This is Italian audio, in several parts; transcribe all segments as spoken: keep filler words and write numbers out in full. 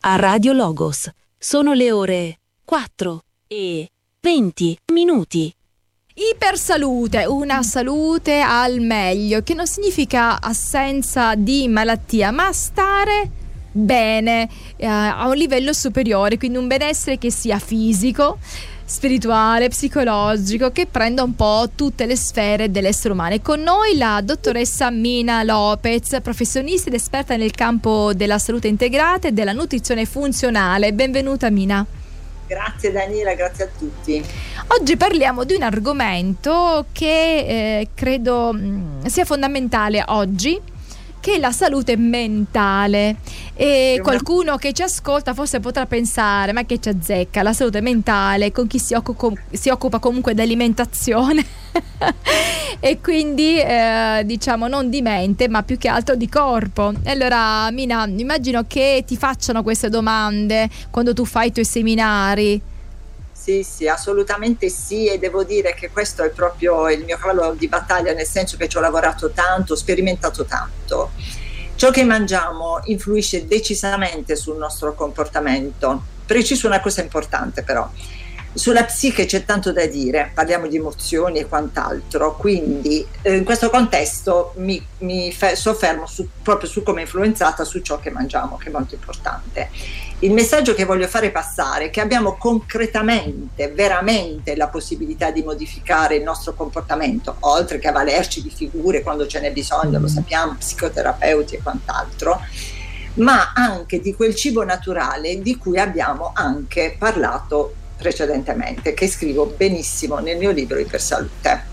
a Radio Logos. Sono le ore quattro e venti minuti. Ipersalute, una salute al meglio, che non significa assenza di malattia, ma stare bene eh, a un livello superiore, quindi un benessere che sia fisico, spirituale, psicologico, che prenda un po' tutte le sfere dell'essere umano. E con noi la dottoressa Mina Lopez, professionista ed esperta nel campo della salute integrata e della nutrizione funzionale. Benvenuta Mina. Grazie Daniela, grazie a tutti. Oggi parliamo di un argomento che eh, credo mh, sia fondamentale oggi, che è la salute mentale. E qualcuno che ci ascolta forse potrà pensare: ma che ci azzecca la salute mentale con chi si occupa, si occupa comunque di alimentazione e quindi eh, diciamo non di mente ma più che altro di corpo. E allora Mina, immagino che ti facciano queste domande quando tu fai i tuoi seminari. Sì, sì, assolutamente sì, e devo dire che questo è proprio il mio cavallo di battaglia, nel senso che ci ho lavorato tanto, sperimentato tanto. Ciò che mangiamo influisce decisamente sul nostro comportamento. Preciso una cosa importante però: sulla psiche c'è tanto da dire, parliamo di emozioni e quant'altro, quindi eh, in questo contesto mi, mi fe- soffermo su, proprio su come è influenzata su ciò che mangiamo, che è molto importante. Il messaggio che voglio fare passare è che abbiamo concretamente, veramente la possibilità di modificare il nostro comportamento, oltre che avvalerci di figure quando ce n'è bisogno, lo sappiamo, psicoterapeuti e quant'altro, ma anche di quel cibo naturale di cui abbiamo anche parlato precedentemente, che scrivo benissimo nel mio libro Ipersalute.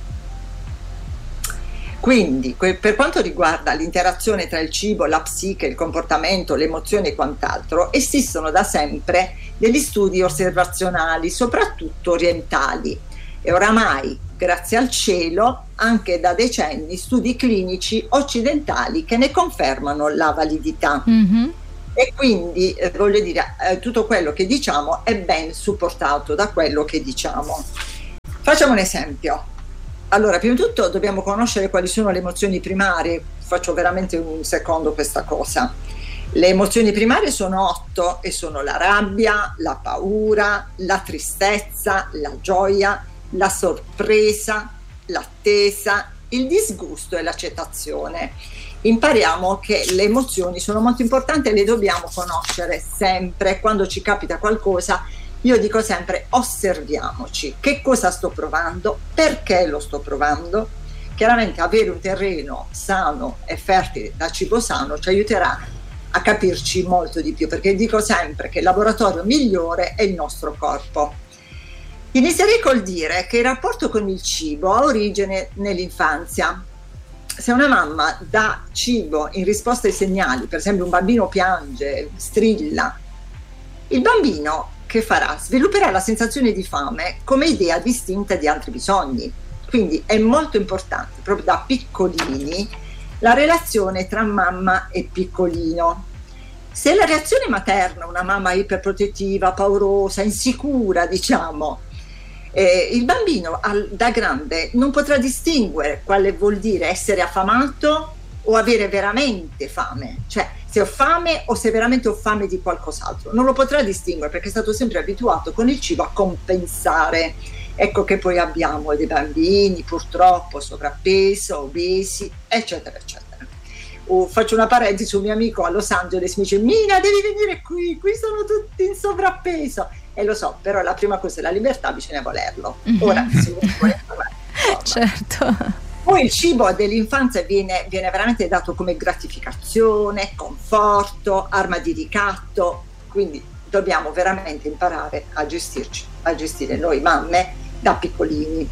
Quindi per quanto riguarda l'interazione tra il cibo, la psiche, il comportamento, le emozioni e quant'altro, esistono da sempre degli studi osservazionali, soprattutto orientali, e oramai, grazie al cielo, anche da decenni studi clinici occidentali che ne confermano la validità. Mm-hmm. E quindi eh, voglio dire, eh, tutto quello che diciamo è ben supportato da quello che diciamo. Facciamo un esempio. Allora, prima di tutto dobbiamo conoscere quali sono le emozioni primarie. Faccio veramente un secondo questa cosa. Le emozioni primarie sono otto e sono la rabbia, la paura, la tristezza, la gioia, la sorpresa, l'attesa, il disgusto e l'accettazione. Impariamo che le emozioni sono molto importanti e le dobbiamo conoscere sempre. Quando ci capita qualcosa, io dico sempre: osserviamoci, che cosa sto provando, perché lo sto provando. Chiaramente avere un terreno sano e fertile da cibo sano ci aiuterà a capirci molto di più, perché dico sempre che il laboratorio migliore è il nostro corpo. Inizierei col dire che il rapporto con il cibo ha origine nell'infanzia. Se una mamma dà cibo in risposta ai segnali, per esempio un bambino piange, strilla, il bambino che farà? Svilupperà la sensazione di fame come idea distinta di altri bisogni. Quindi è molto importante, proprio da piccolini, la relazione tra mamma e piccolino. Se la reazione materna, una mamma iperprotettiva, paurosa, insicura, diciamo, eh, il bambino al, da grande non potrà distinguere quale vuol dire essere affamato o avere veramente fame, cioè se ho fame o se veramente ho fame di qualcos'altro. Non lo potrà distinguere perché è stato sempre abituato con il cibo a compensare. Ecco che poi abbiamo dei bambini purtroppo sovrappeso, obesi, eccetera eccetera. Uh, faccio una parentesi: un mio amico a Los Angeles mi dice: Mina, devi venire qui, qui sono tutti in sovrappeso. E lo so, però la prima cosa è la libertà, bisogna volerlo. Mm-hmm. Ora se vuoi volerlo, certo. Poi il cibo dell'infanzia viene, viene veramente dato come gratificazione, conforto, arma di ricatto, quindi dobbiamo veramente imparare a gestirci, a gestire noi mamme da piccolini.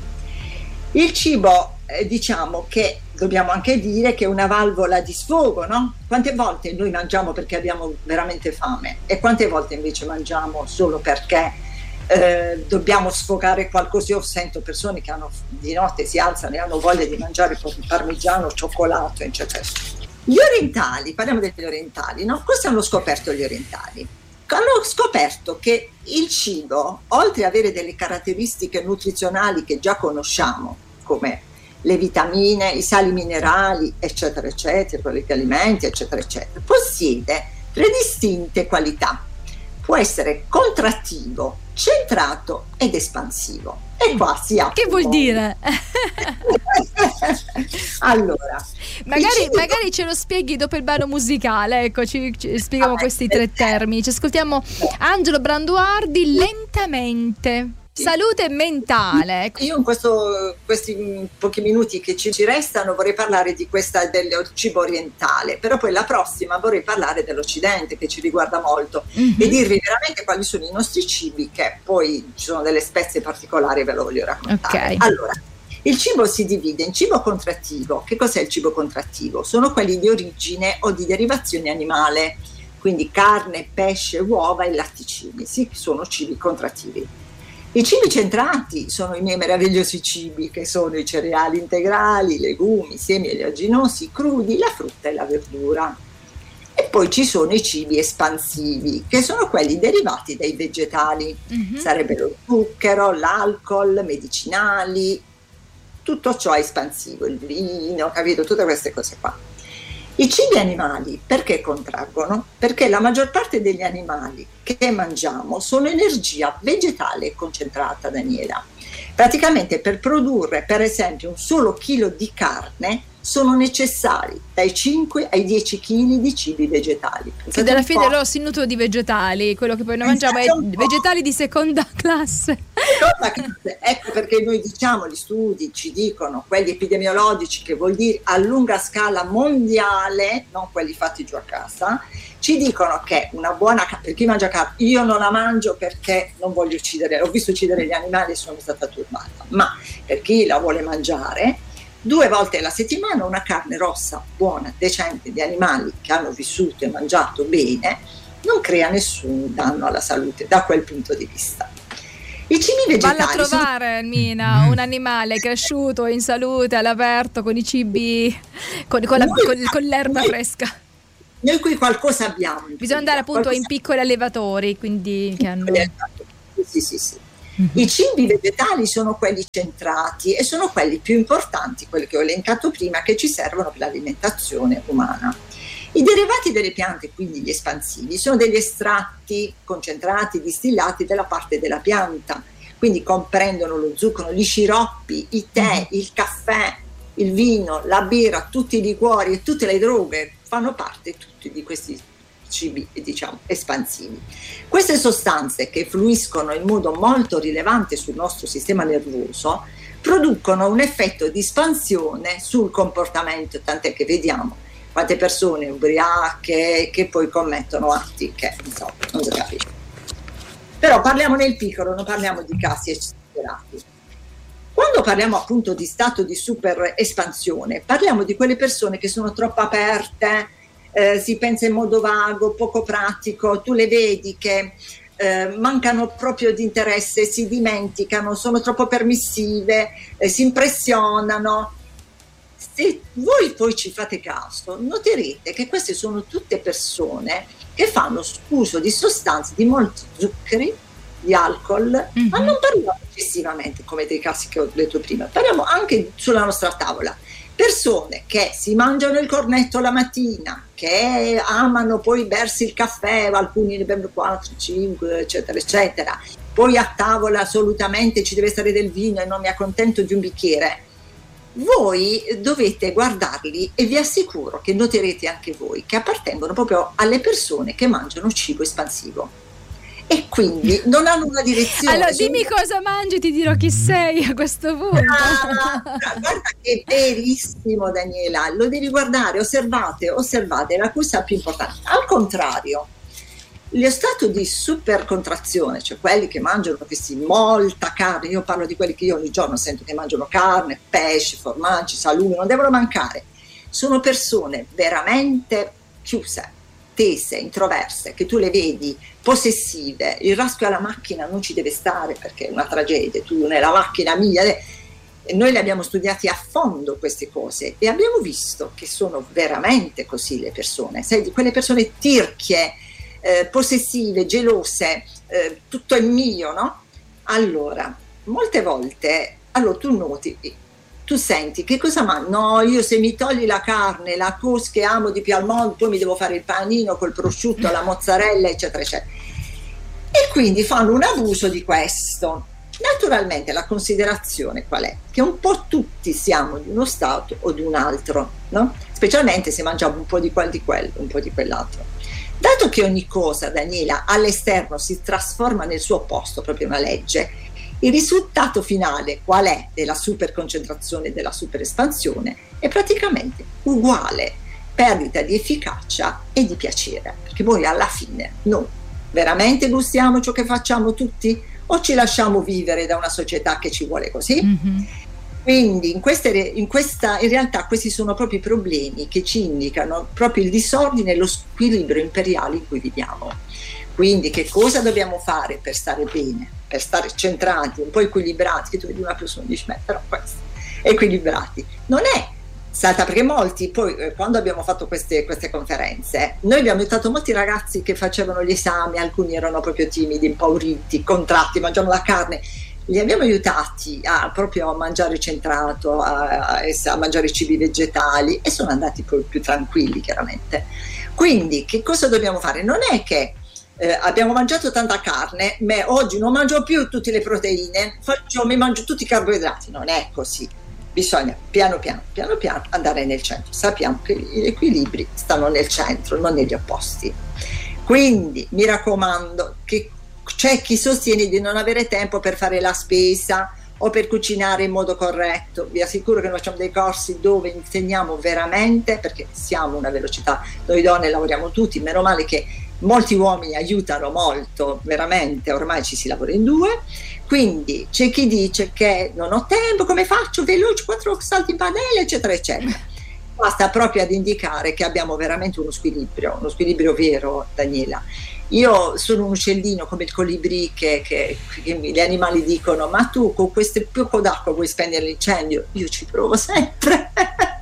Il cibo, eh, diciamo che dobbiamo anche dire che è una valvola di sfogo, no? Quante volte noi mangiamo perché abbiamo veramente fame e quante volte invece mangiamo solo perché Eh, dobbiamo sfogare qualcosa. Io sento persone che hanno, di notte si alzano e hanno voglia di mangiare parmigiano, cioccolato, eccetera. Gli orientali, parliamo degli orientali, no? Cosa hanno scoperto gli orientali? Hanno scoperto che il cibo, oltre ad avere delle caratteristiche nutrizionali che già conosciamo, come le vitamine, i sali minerali, eccetera, eccetera, quelli che alimenti, eccetera, eccetera, possiede tre distinte qualità. può essere contrattivo, centrato ed espansivo. E qua si apre. Che vuol dire? Allora, magari, cibi... magari ce lo spieghi dopo il brano musicale, ecco, ci, ci spieghiamo ah, questi tre termini. Ci ascoltiamo Angelo Branduardi, Lentamente. Salute mentale. Io in questo, questi pochi minuti che ci, ci restano vorrei parlare di questa del cibo orientale, però poi la prossima vorrei parlare dell'Occidente, che ci riguarda molto, mm-hmm. e dirvi veramente quali sono i nostri cibi, che poi ci sono delle spezie particolari, ve lo voglio raccontare. Okay. Allora, il cibo si divide in cibo contrattivo. Che cos'è il cibo contrattivo? Sono quelli di origine o di derivazione animale, quindi carne, pesce, uova e latticini, sì, sono cibi contrattivi. I cibi centrati sono i miei meravigliosi cibi, che sono i cereali integrali, i legumi, i semi oleaginosi, i crudi, la frutta e la verdura. E poi ci sono i cibi espansivi, che sono quelli derivati dai vegetali, mm-hmm. sarebbero lo zucchero, l'alcol, medicinali, tutto ciò è espansivo, il vino, capito? Tutte queste cose qua. I cibi animali perché contraggono? Perché la maggior parte degli animali che mangiamo sono energia vegetale concentrata, Daniela. Praticamente per produrre per esempio un solo chilo di carne sono necessari dai cinque ai dieci chili di cibi vegetali. Che della fine loro si nutrono di vegetali, quello che poi noi mangiamo è vegetali di seconda classe. Seconda classe. Ecco perché noi diciamo, gli studi ci dicono, quelli epidemiologici, che vuol dire a lunga scala mondiale, non quelli fatti giù a casa, ci dicono che una buona carne, per chi mangia carne, io non la mangio perché non voglio uccidere, ho visto uccidere gli animali e sono stata turbata, ma per chi la vuole mangiare, due volte alla settimana una carne rossa, buona, decente, di animali che hanno vissuto e mangiato bene, non crea nessun danno alla salute da quel punto di vista. I cibi vegetali. Valla a trovare, sono... Mina, un animale cresciuto in salute, all'aperto, con i cibi, con, con, la, noi, con, con l'erba noi, fresca. Noi qui qualcosa abbiamo. Bisogna andare appunto qualcosa... in piccoli allevatori, quindi che hanno... Sì, sì, sì. I cibi vegetali sono quelli centrati e sono quelli più importanti, quelli che ho elencato prima, che ci servono per l'alimentazione umana. I derivati delle piante, quindi gli espansivi, sono degli estratti concentrati, distillati della parte della pianta, quindi comprendono lo zucchero, gli sciroppi, i tè, il caffè, il vino, la birra, tutti i liquori e tutte le droghe fanno parte tutti di questi cibi, diciamo, espansivi. Queste sostanze, che fluiscono in modo molto rilevante sul nostro sistema nervoso, producono un effetto di espansione sul comportamento, tant'è che vediamo quante persone ubriache che poi commettono atti che insomma non si capisce. Però parliamo nel piccolo, non parliamo di casi esagerati. Quando parliamo appunto di stato di super espansione, parliamo di quelle persone che sono troppo aperte, Eh, si pensa in modo vago, poco pratico, tu le vedi che eh, mancano proprio di interesse, si dimenticano, sono troppo permissive, eh, si impressionano. Se voi poi ci fate caso, noterete che queste sono tutte persone che fanno uso di sostanze, di molti zuccheri, di alcol, mm-hmm. ma non parliamo eccessivamente come dei casi che ho detto prima, parliamo anche sulla nostra tavola. Persone che si mangiano il cornetto la mattina, che amano poi bersi il caffè, alcuni ne bevono quattro, cinque, eccetera, eccetera. Poi a tavola assolutamente ci deve stare del vino e non mi accontento di un bicchiere. Voi dovete guardarli e vi assicuro che noterete anche voi che appartengono proprio alle persone che mangiano cibo espansivo. E quindi non hanno una direzione. Allora dimmi cosa mangi, ti dirò chi sei a questo punto. Ah, guarda che è verissimo, Daniela, lo devi guardare, osservate, osservate la cosa più importante. Al contrario, lo stato di supercontrazione, cioè quelli che mangiano questi molta carne, io parlo di quelli che io ogni giorno sento che mangiano carne, pesce, formaggi, salumi, non devono mancare, sono persone veramente chiuse, tese, introverse, che tu le vedi possessive, il raschio alla macchina non ci deve stare perché è una tragedia, tu nella macchina mia, e noi le abbiamo studiate a fondo queste cose e abbiamo visto che sono veramente così le persone, sai, di quelle persone tirchie, eh, possessive, gelose, eh, tutto è mio, no? Allora, molte volte, allora tu noti, tu senti che cosa mangi? No, io se mi togli la carne, la cosa che amo di più al mondo, poi mi devo fare il panino col prosciutto, la mozzarella, eccetera, eccetera. quindi fanno un abuso di questo. Naturalmente la considerazione qual è? Che un po' tutti siamo di uno stato o di un altro, no? Specialmente se mangiamo un po' di quel di quello, un po' di quell'altro. Dato che ogni cosa, Daniela, all'esterno si trasforma nel suo posto, proprio una legge, il risultato finale qual è della superconcentrazione e della superespansione è praticamente uguale, perdita di efficacia e di piacere, perché poi alla fine noi veramente gustiamo ciò che facciamo tutti o ci lasciamo vivere da una società che ci vuole così? Mm-hmm. Quindi in, queste, in, questa, in realtà questi sono proprio i problemi che ci indicano proprio il disordine e lo squilibrio imperiale in cui viviamo. Quindi che cosa dobbiamo fare per stare bene, per stare centrati, un po' equilibrati, che tu vedi una persona e dici, beh, però questo, equilibrati. Non è stata, perché molti, poi eh, quando abbiamo fatto queste, queste conferenze, noi abbiamo aiutato molti ragazzi che facevano gli esami, alcuni erano proprio timidi, impauriti, contratti, mangiavano la carne. Li abbiamo aiutati a proprio a mangiare centrato, a, a, a mangiare cibi vegetali e sono andati poi più tranquilli, chiaramente. Quindi che cosa dobbiamo fare? Non è che eh, abbiamo mangiato tanta carne, ma oggi non mangio più tutte le proteine, faccio, mi mangio tutti i carboidrati. Non è così. Bisogna piano piano, piano piano andare nel centro. Sappiamo che gli equilibri stanno nel centro, non negli opposti. Quindi mi raccomando che c'è chi sostiene di non avere tempo per fare la spesa o per cucinare in modo corretto. Vi assicuro che noi facciamo dei corsi dove insegniamo veramente, perché siamo una velocità, noi donne lavoriamo tutti, meno male che molti uomini aiutano molto, veramente, ormai ci si lavora in due. Quindi c'è chi dice che non ho tempo, come faccio, veloce, quattro salti in padella, eccetera, eccetera. Basta proprio ad indicare che abbiamo veramente uno squilibrio, uno squilibrio vero, Daniela. Io sono un uccellino come il colibrì che, che, che gli animali dicono, ma tu con questo poco d'acqua vuoi spegnere l'incendio? Io ci provo sempre,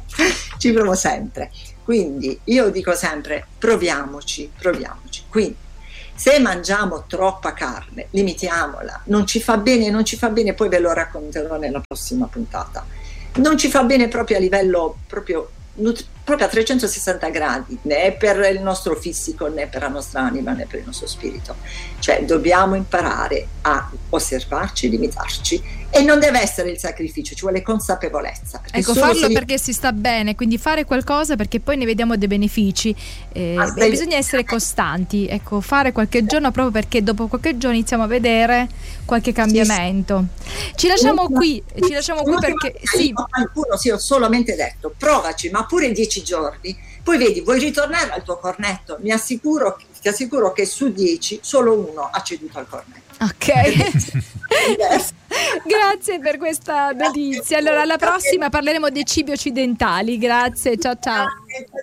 ci provo sempre. Quindi io dico sempre, proviamoci, proviamoci. Quindi se mangiamo troppa carne, limitiamola, non ci fa bene, non ci fa bene, poi ve lo racconterò nella prossima puntata. Non ci fa bene proprio a livello proprio proprio a trecentosessanta gradi, né per il nostro fisico, né per la nostra anima, né per il nostro spirito. Cioè dobbiamo imparare a osservarci, limitarci, e non deve essere il sacrificio, ci vuole consapevolezza. Ecco, farlo se... perché si sta bene, quindi fare qualcosa perché poi ne vediamo dei benefici, eh, ah, e bisogna essere costanti, ecco, fare qualche giorno proprio perché dopo qualche giorno iniziamo a vedere qualche cambiamento. Ci lasciamo qui, ci lasciamo qui perché sì. Qualcuno, sì, ho solamente detto, provaci, ma pure dieci giorni, poi vedi, vuoi ritornare al tuo cornetto? Mi assicuro, ti assicuro che su dieci solo uno ha ceduto al cornetto. Ok. Grazie per questa notizia. Allora alla prossima parleremo dei cibi occidentali. Grazie, ciao ciao.